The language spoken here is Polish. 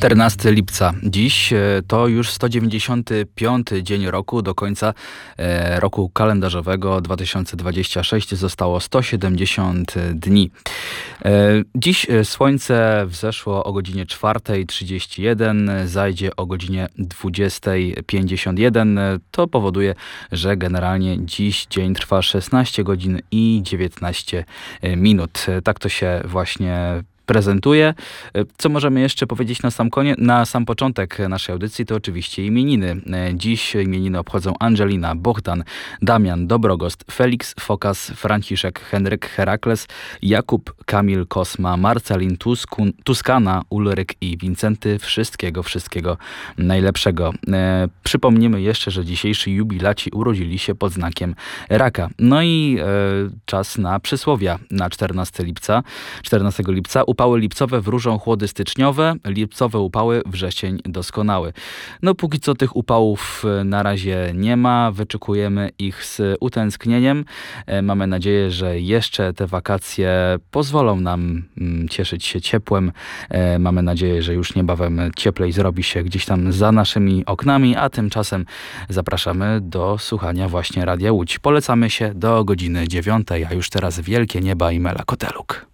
14 lipca. Dziś to już 195 dzień roku. Do końca roku kalendarzowego 2026 zostało 170 dni. Dziś słońce wzeszło o godzinie 4:31, zajdzie o godzinie 20:51. To powoduje, że generalnie dziś dzień trwa 16 godzin i 19 minut. Tak to się właśnie prezentuje. Co możemy jeszcze powiedzieć na sam początek naszej audycji, to oczywiście imieniny. Dziś imieniny obchodzą Angelina, Bohdan, Damian, Dobrogost, Felix, Fokas, Franciszek, Henryk, Herakles, Jakub, Kamil, Kosma, Marcelin, Tuskana, Ulryk i Wincenty. Wszystkiego najlepszego. Przypomnimy jeszcze, że dzisiejsi jubilaci urodzili się pod znakiem raka. No i czas na przysłowia na 14 lipca. Upały lipcowe wróżą chłody styczniowe, lipcowe upały wrzesień doskonały. No póki co tych upałów na razie nie ma, wyczekujemy ich z utęsknieniem. Mamy nadzieję, że jeszcze te wakacje pozwolą nam cieszyć się ciepłem. Mamy nadzieję, że już niebawem cieplej zrobi się gdzieś tam za naszymi oknami, a tymczasem zapraszamy do słuchania właśnie Radia Łódź. Polecamy się do godziny 9, a już teraz Wielkie Nieba i Mela Koteluk.